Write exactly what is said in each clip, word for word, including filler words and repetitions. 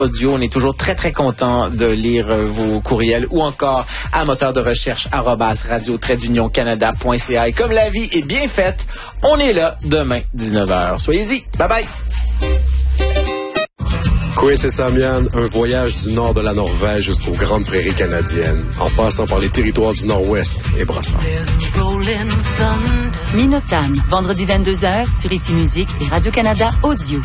Audio. On est toujours très, très content de lire euh, vos courriels ou encore à moteur de recherche arobase radio trait d'union canada point c a. Et comme la vie est bien faite, on est là demain, dix-neuf heures. Soyez-y. Bye bye. Chris et Samian, un voyage du nord de la Norvège jusqu'aux grandes prairies canadiennes, en passant par les territoires du Nord-Ouest et Brassard. Minotamme, vendredi vingt-deux heures sur Ici Musique et Radio-Canada Audio.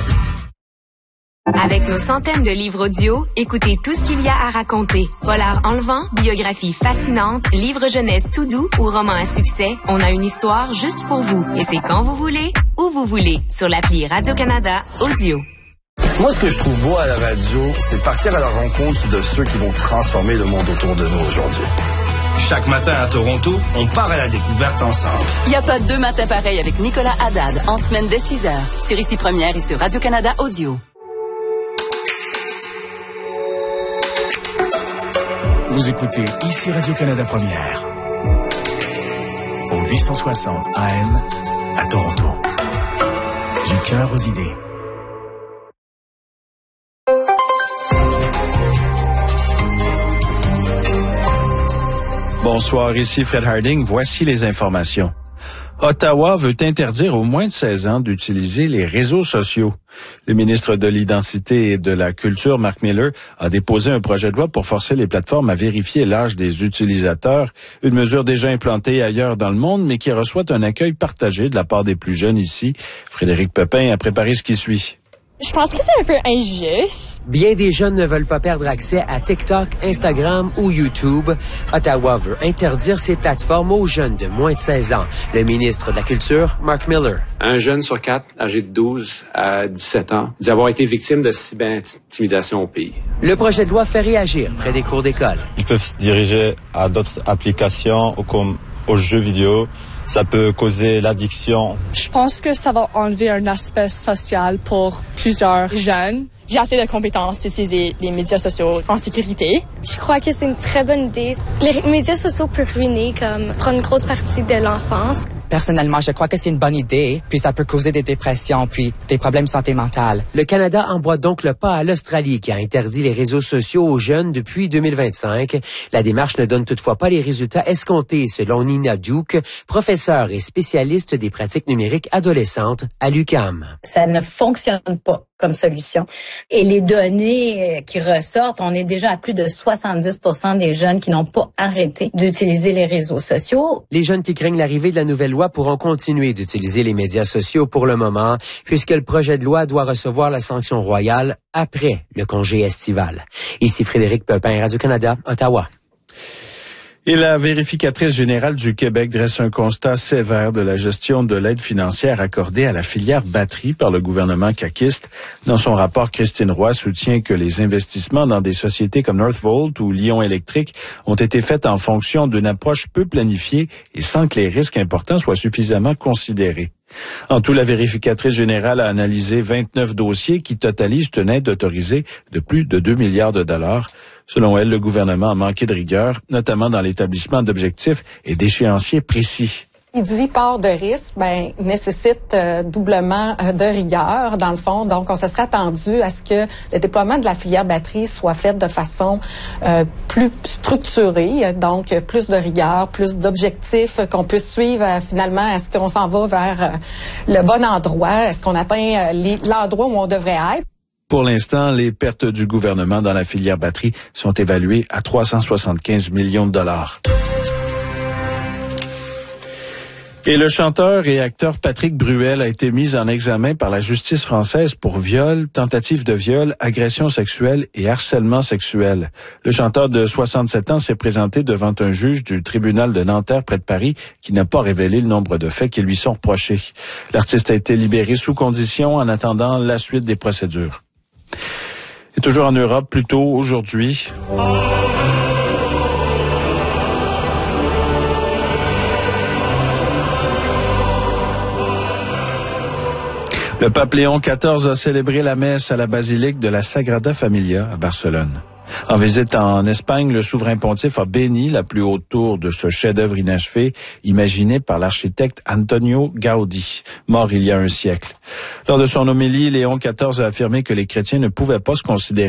Avec nos centaines de livres audio, écoutez tout ce qu'il y a à raconter. Polar enlevant, biographie fascinante, livre jeunesse tout doux ou roman à succès, on a une histoire juste pour vous. Et c'est quand vous voulez, où vous voulez, sur l'appli Radio-Canada Audio. Moi, ce que je trouve beau à la radio, c'est de partir à la rencontre de ceux qui vont transformer le monde autour de nous aujourd'hui. Chaque matin à Toronto, on part à la découverte ensemble. Il n'y a pas deux matins pareils avec Nicolas Haddad, en semaine dès six heures, sur Ici Première et sur Radio-Canada Audio. Vous écoutez Ici Radio-Canada Première, au huit cent soixante A M à Toronto. Du cœur aux idées. Bonsoir, ici Fred Harding. Voici les informations. Ottawa veut interdire aux moins de seize ans d'utiliser les réseaux sociaux. Le ministre de l'Identité et de la Culture, Mark Miller, a déposé un projet de loi pour forcer les plateformes à vérifier l'âge des utilisateurs, une mesure déjà implantée ailleurs dans le monde, mais qui reçoit un accueil partagé de la part des plus jeunes ici. Frédéric Pepin a préparé ce qui suit. Je pense que c'est un peu injuste. Bien des jeunes ne veulent pas perdre accès à TikTok, Instagram ou YouTube. Ottawa veut interdire ces plateformes aux jeunes de moins de seize ans. Le ministre de la Culture, Mark Miller. Un jeune sur quatre, âgé de douze à dix-sept ans, dit avoir été victime de cyberintimidation au pays. Le projet de loi fait réagir près des cours d'école. Ils peuvent se diriger à d'autres applications comme aux jeux vidéo. Ça peut causer l'addiction. Je pense que ça va enlever un aspect social pour plusieurs jeunes. J'ai assez de compétences d'utiliser les médias sociaux en sécurité. Je crois que c'est une très bonne idée. Les médias sociaux peuvent ruiner, comme prendre une grosse partie de l'enfance. Personnellement, je crois que c'est une bonne idée, puis ça peut causer des dépressions, puis des problèmes de santé mentale. Le Canada emboîte donc le pas à l'Australie qui a interdit les réseaux sociaux aux jeunes depuis deux mille vingt-cinq. La démarche ne donne toutefois pas les résultats escomptés selon Nina Duke, professeure et spécialiste des pratiques numériques adolescentes à l'U Q A M. Ça ne fonctionne pas comme solution. Et les données qui ressortent, on est déjà à plus de soixante-dix pour cent des jeunes qui n'ont pas arrêté d'utiliser les réseaux sociaux. Les jeunes qui craignent l'arrivée de la nouvelle loi pourront continuer d'utiliser les médias sociaux pour le moment, puisque le projet de loi doit recevoir la sanction royale après le congé estival. Ici Frédéric Pepin, Radio-Canada, Ottawa. Et la vérificatrice générale du Québec dresse un constat sévère de la gestion de l'aide financière accordée à la filière batterie par le gouvernement caquiste. Dans son rapport, Christine Roy soutient que les investissements dans des sociétés comme Northvolt ou Lion Électrique ont été faits en fonction d'une approche peu planifiée et sans que les risques importants soient suffisamment considérés. En tout, la vérificatrice générale a analysé vingt-neuf dossiers qui totalisent une aide autorisée de plus de deux milliards de dollars. Selon elle, le gouvernement a manqué de rigueur, notamment dans l'établissement d'objectifs et d'échéanciers précis. Il dit port de risque, ben nécessite euh, doublement euh, de rigueur dans le fond. Donc, on se serait attendu à ce que le déploiement de la filière batterie soit fait de façon euh, plus structurée, donc plus de rigueur, plus d'objectifs qu'on puisse suivre euh, finalement. Est-ce qu'on s'en va vers euh, le bon endroit? Est-ce qu'on atteint euh, les, l'endroit où on devrait être? Pour l'instant, les pertes du gouvernement dans la filière batterie sont évaluées à trois cent soixante-quinze millions de dollars. Et le chanteur et acteur Patrick Bruel a été mis en examen par la justice française pour viol, tentative de viol, agression sexuelle et harcèlement sexuel. Le chanteur de soixante-sept ans s'est présenté devant un juge du tribunal de Nanterre près de Paris qui n'a pas révélé le nombre de faits qui lui sont reprochés. L'artiste a été libéré sous condition en attendant la suite des procédures. Et toujours en Europe, plus tôt aujourd'hui... Le pape Léon quatorze a célébré la messe à la basilique de la Sagrada Familia à Barcelone. En visite en Espagne, le souverain pontife a béni la plus haute tour de ce chef-d'œuvre inachevé, imaginé par l'architecte Antonio Gaudí, mort il y a un siècle. Lors de son homélie, Léon quatorze a affirmé que les chrétiens ne pouvaient pas se considérer